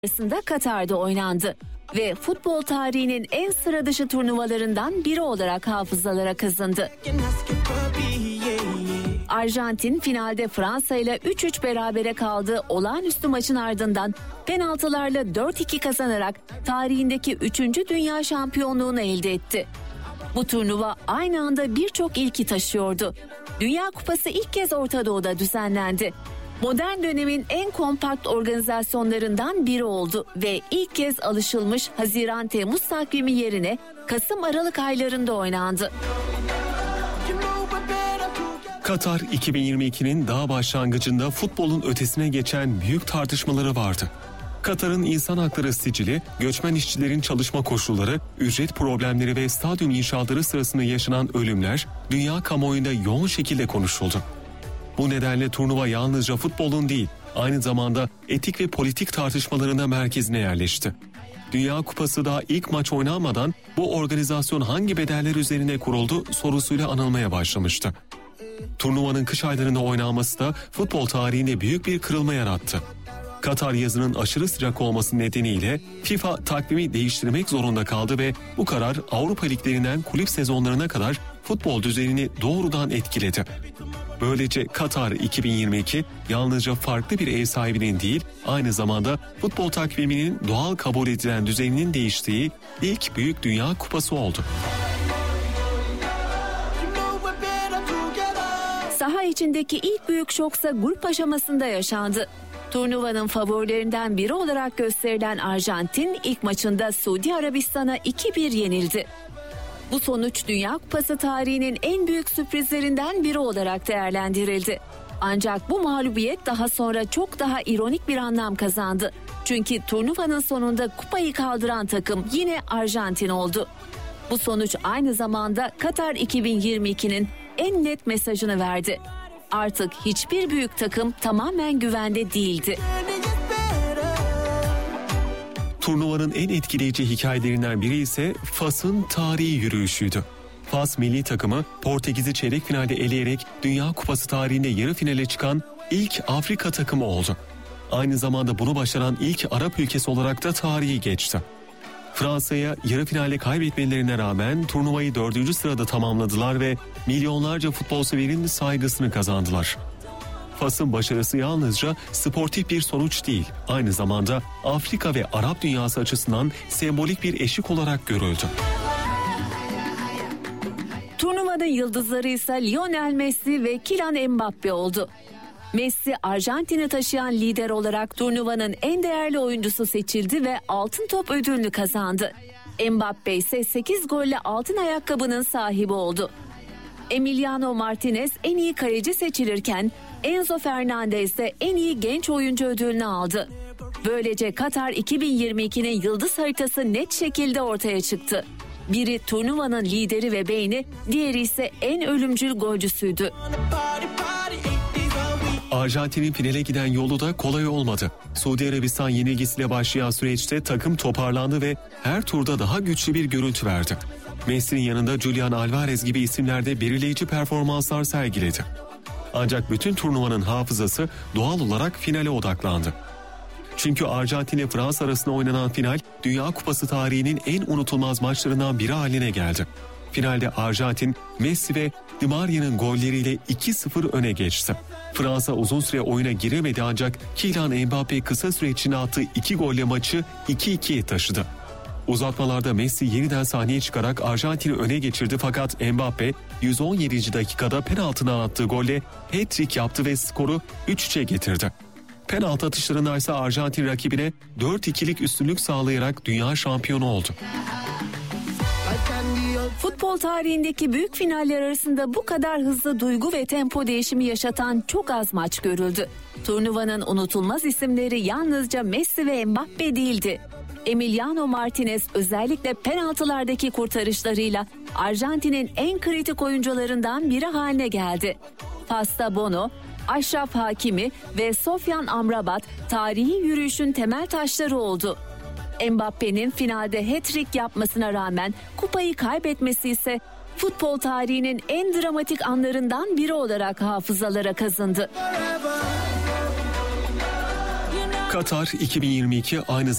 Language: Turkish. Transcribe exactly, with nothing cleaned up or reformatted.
arasında Katar'da oynandı ve futbol tarihinin en sıra dışı turnuvalarından biri olarak hafızalara kazındı. Arjantin finalde Fransa ile üç üç berabere kaldığı olağanüstü maçın ardından penaltılarla dört iki kazanarak tarihindeki üçüncü dünya şampiyonluğunu elde etti. Bu turnuva aynı anda birçok ilki taşıyordu. Dünya Kupası ilk kez Orta Doğu'da düzenlendi. Modern dönemin en kompakt organizasyonlarından biri oldu ve ilk kez alışılmış Haziran-Temmuz takvimi yerine Kasım-Aralık aylarında oynandı. Katar iki bin yirmi ikinin daha başlangıcında futbolun ötesine geçen büyük tartışmaları vardı. Katar'ın insan hakları sicili, göçmen işçilerin çalışma koşulları, ücret problemleri ve stadyum inşaatları sırasında yaşanan ölümler dünya kamuoyunda yoğun şekilde konuşuldu. Bu nedenle turnuva yalnızca futbolun değil, aynı zamanda etik ve politik tartışmalarına merkezine yerleşti. Dünya Kupası da ilk maç oynanmadan bu organizasyon hangi bedeller üzerine kuruldu sorusuyla anılmaya başlamıştı. Turnuvanın kış aylarında oynanması da futbol tarihinde büyük bir kırılma yarattı. Katar yazının aşırı sıcak olması nedeniyle FIFA takvimi değiştirmek zorunda kaldı ve bu karar Avrupa liglerinden kulüp sezonlarına kadar futbol düzenini doğrudan etkiledi. Böylece Katar iki bin yirmi iki yalnızca farklı bir ev sahibinin değil, aynı zamanda futbol takviminin doğal kabul edilen düzeninin değiştiği ilk büyük dünya kupası oldu. Saha içindeki ilk büyük şoksa grup aşamasında yaşandı. Turnuvanın favorilerinden biri olarak gösterilen Arjantin ilk maçında Suudi Arabistan'a iki bir yenildi. Bu sonuç Dünya Kupası tarihinin en büyük sürprizlerinden biri olarak değerlendirildi. Ancak bu mağlubiyet daha sonra çok daha ironik bir anlam kazandı. Çünkü turnuvanın sonunda kupayı kaldıran takım yine Arjantin oldu. Bu sonuç aynı zamanda Katar iki bin yirmi ikinin en net mesajını verdi. Artık hiçbir büyük takım tamamen güvende değildi. Turnuvanın en etkileyici hikayelerinden biri ise Fas'ın tarihi yürüyüşüydü. Fas milli takımı Portekiz'i çeyrek finalde eleyerek Dünya Kupası tarihinde yarı finale çıkan ilk Afrika takımı oldu. Aynı zamanda bunu başaran ilk Arap ülkesi olarak da tarihi geçti. Fransa'ya yarı finalde kaybetmelerine rağmen turnuvayı dördüncü sırada tamamladılar ve milyonlarca futbol severin saygısını kazandılar. Fas'ın başarısı yalnızca sportif bir sonuç değil, aynı zamanda Afrika ve Arap dünyası açısından sembolik bir eşik olarak görüldü. Turnuvanın yıldızları ise Lionel Messi ve Kylian Mbappe oldu. Messi, Arjantin'i taşıyan lider olarak turnuvanın en değerli oyuncusu seçildi ve altın top ödülünü kazandı. Mbappe ise sekiz golle altın ayakkabının sahibi oldu. Emiliano Martinez en iyi kaleci seçilirken Enzo Fernandez de en iyi genç oyuncu ödülünü aldı. Böylece Katar iki bin yirmi ikinin yıldız haritası net şekilde ortaya çıktı. Biri turnuvanın lideri ve beyni, diğeri ise en ölümcül golcüsüydü. Arjantin'in finale giden yolu da kolay olmadı. Suudi Arabistan yenilgisiyle başlayan süreçte takım toparlandı ve her turda daha güçlü bir görüntü verdi. Messi'nin yanında Julian Alvarez gibi isimler de belirleyici performanslar sergiledi. Ancak bütün turnuvanın hafızası doğal olarak finale odaklandı. Çünkü Arjantin ile Fransa arasında oynanan final, Dünya Kupası tarihinin en unutulmaz maçlarından biri haline geldi. Finalde Arjantin, Messi ve Di Maria'nın golleriyle iki sıfır öne geçti. Fransa uzun süre oyuna giremedi ancak Kylian Mbappe kısa süre içinde attığı iki golle maçı iki ikiye taşıdı. Uzatmalarda Messi yeniden sahneye çıkarak Arjantin'i öne geçirdi fakat Mbappe yüz on yedinci dakikada penaltıdan attığı golle hat-trick yaptı ve skoru üç üçe getirdi. Penaltı atışlarında ise Arjantin rakibine dört ikilik üstünlük sağlayarak dünya şampiyonu oldu. Futbol tarihindeki büyük finaller arasında bu kadar hızlı duygu ve tempo değişimi yaşatan çok az maç görüldü. Turnuvanın unutulmaz isimleri yalnızca Messi ve Mbappe değildi. Emiliano Martinez özellikle penaltılardaki kurtarışlarıyla Arjantin'in en kritik oyuncularından biri haline geldi. Pasta Bono, Aşraf Hakimi ve Sofyan Amrabat tarihi yürüyüşün temel taşları oldu. Mbappe'nin finalde hat-trick yapmasına rağmen kupayı kaybetmesi ise futbol tarihinin en dramatik anlarından biri olarak hafızalara kazındı. Katar iki bin yirmi iki aynı